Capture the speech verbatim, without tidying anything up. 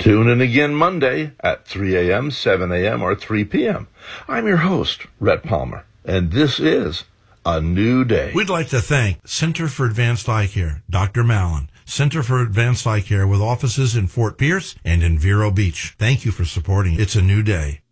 Tune in again Monday at three a.m., seven a.m., or three p.m. I'm your host, Rhett Palmer, and this is A New Day. We'd like to thank Center for Advanced Eye Care, Doctor Mallon, Center for Advanced Eye Care with offices in Fort Pierce and in Vero Beach. Thank you for supporting It's a New Day.